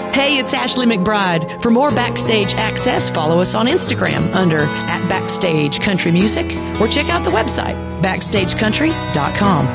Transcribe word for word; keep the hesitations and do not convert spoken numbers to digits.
Hey, it's Ashley McBride. For more Backstage access, follow us on Instagram under at Backstage Country Music or check out the website, backstage country dot com.